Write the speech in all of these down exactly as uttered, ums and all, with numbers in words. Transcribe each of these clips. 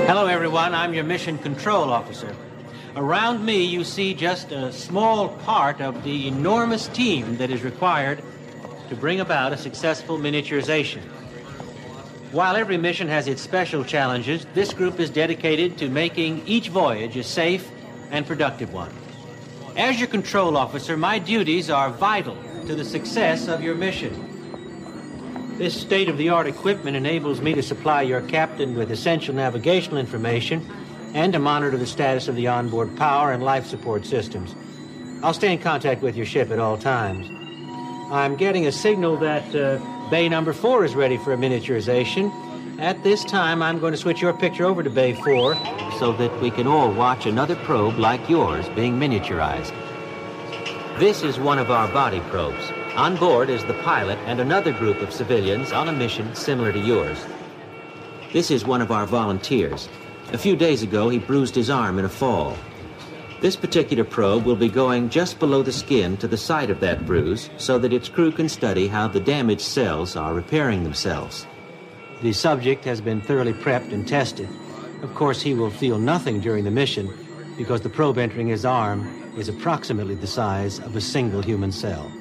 Hello, everyone. I'm your mission control officer. Around me, you see just a small part of the enormous team that is required to bring about a successful miniaturization. While every mission has its special challenges, this group is dedicated to making each voyage a safe and productive one. As your control officer, my duties are vital to the success of your mission. This state-of-the-art equipment enables me to supply your captain with essential navigational information and to monitor the status of the onboard power and life support systems. I'll stay in contact with your ship at all times. I'm getting a signal that uh, bay number four is ready for a miniaturization. At this time, I'm going to switch your picture over to bay four so that we can all watch another probe like yours being miniaturized. This is one of our body probes. On board is the pilot and another group of civilians on a mission similar to yours. This is one of our volunteers. A few days ago, he bruised his arm in a fall. This particular probe will be going just below the skin to the site of that bruise so that its crew can study how the damaged cells are repairing themselves. The subject has been thoroughly prepped and tested. Of course, he will feel nothing during the mission because the probe entering his arm is approximately the size of a single human cell.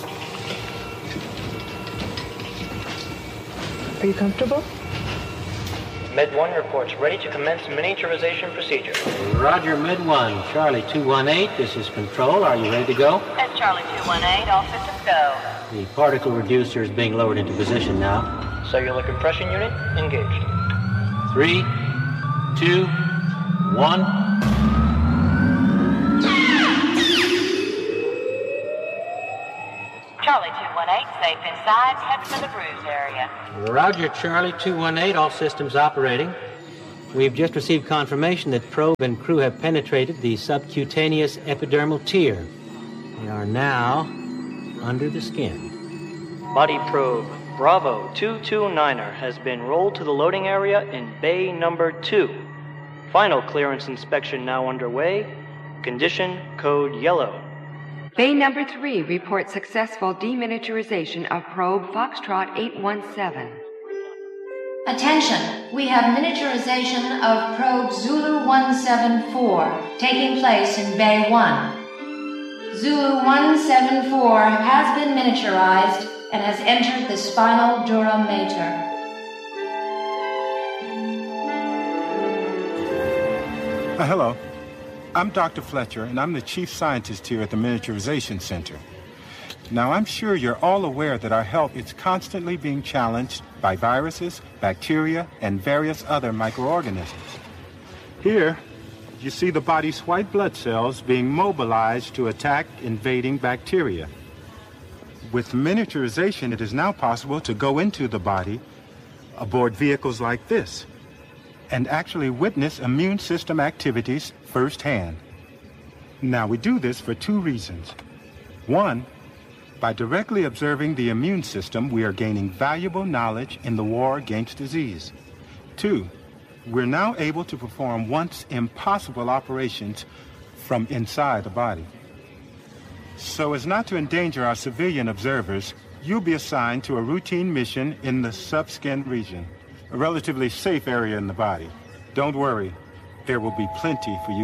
Are you comfortable? Med one reports ready to commence miniaturization procedure. Roger, Med one. Charlie two one eight, this is Control. Are you ready to go? That's Charlie two one eight. All systems go. The particle reducer is being lowered into position now. Cellular compression unit engaged. Three, two, one. Charlie two one eight, safe inside, head for the bruise area. Roger, Charlie two one eight, all systems operating. We've just received confirmation that probe and crew have penetrated the subcutaneous epidermal tier. They are now under the skin. Body probe Bravo two two niner has been rolled to the loading area in bay number two. Final clearance inspection now underway. Condition code yellow. Bay number three reports successful deminiaturization of probe Foxtrot eight one seven. Attention, we have miniaturization of probe Zulu one seven four taking place in Bay one. Zulu one seven four has been miniaturized and has entered the spinal dura mater. Uh, hello. I'm Doctor Fletcher, and I'm the chief scientist here at the Miniaturization Center. Now, I'm sure you're all aware that our health is constantly being challenged by viruses, bacteria, and various other microorganisms. Here, you see the body's white blood cells being mobilized to attack invading bacteria. With miniaturization, it is now possible to go into the body aboard vehicles like this and actually witness immune system activities firsthand. Now, we do this for two reasons. One, by directly observing the immune system, we are gaining valuable knowledge in the war against disease. Two, we're now able to perform once impossible operations from inside the body. So as not to endanger our civilian observers, you'll be assigned to a routine mission in the subskin region, a relatively safe area in the body. Don't worry, there will be plenty for you